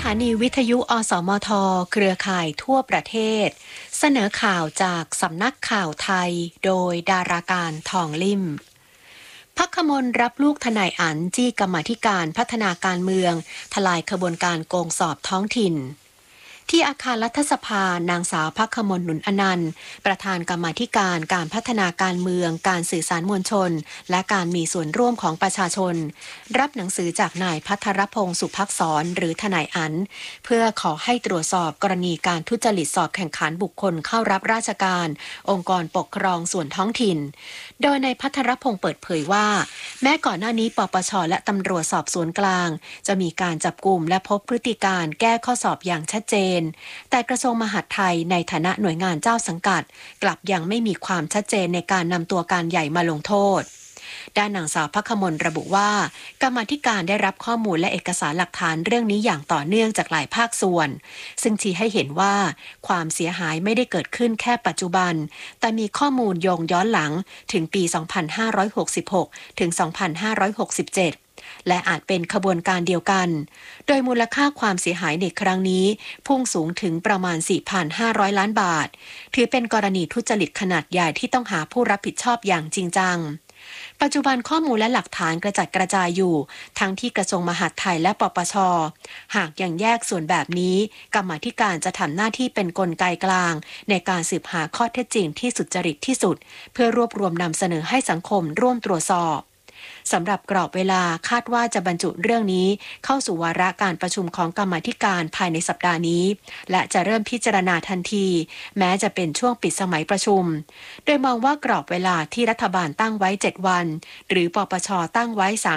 านีวิทยุอสมทเครือข่ายทั่วประเทศเสนอข่าวจากสำนักข่าวไทยโดยดาราการทองลิ่มภักขมลรับลูกทนายอั๋นจี้กรรมาธิการพัฒนาการเมืองทลายขบวนการโกงสอบท้องถิ่นที่อาคารรัฐสภานางสาวภักขมลหนุนอนันต์ประธานกรรมาธิการการพัฒนาการเมืองการสื่อสารมวลชนและการมีส่วนร่วมของประชาชนรับหนังสือจากนายภัทรพงศ์สุภักษรหรือทนายอั๋นเพื่อขอให้ตรวจสอบกรณีการทุจริตสอบแข่งขันบุคคลเข้ารับราชการองค์กรปกครองส่วนท้องถิ่นโดยนายภัทรพงศ์เปิดเผยว่าแม้ก่อนหน้านี้ปปชและตำรวจสอบสวนกลางจะมีการจับกุมและพบพฤติการแก้ข้อสอบอย่างชัดเจนแต่กระทรวงมหาดไทยในฐานะหน่วยงานเจ้าสังกัดกลับยังไม่มีความชัดเจนในการนำตัวการใหญ่มาลงโทษด้านนางสาวภักขมลระบุว่ากรรมาธิการได้รับข้อมูลและเอกสารหลักฐานเรื่องนี้อย่างต่อเนื่องจากหลายภาคส่วนซึ่งชี้ให้เห็นว่าความเสียหายไม่ได้เกิดขึ้นแค่ปัจจุบันแต่มีข้อมูลโยงย้อนหลังถึงปี 2566 ถึง 2567และอาจเป็นขบวนการเดียวกันโดยมูลค่าความเสียหายในครั้งนี้พุ่งสูงถึงประมาณ 4,500 ล้านบาทถือเป็นกรณีทุจริตขนาดใหญ่ที่ต้องหาผู้รับผิดชอบอย่างจริงจังปัจจุบันข้อมูลและหลักฐานกระจัดกระจายอยู่ทั้งที่กระทรวงมหาดไทยและปปช.หากยังแยกส่วนแบบนี้กรรมาธิการจะทำหน้าที่เป็นกลไกกลางในการสืบหาข้อเท็จจริงที่สุจริตที่สุดเพื่อรวบรวมนำเสนอให้สังคมร่วมตรวจสอบสำหรับกรอบเวลาคาดว่าจะบรรจุเรื่องนี้เข้าสู่วาระการประชุมของกรรมาธิการภายในสัปดาห์นี้และจะเริ่มพิจารณาทันทีแม้จะเป็นช่วงปิดสมัยประชุมโดยมองว่ากรอบเวลาที่รัฐบาลตั้งไว้7วันหรือปปชตั้งไว้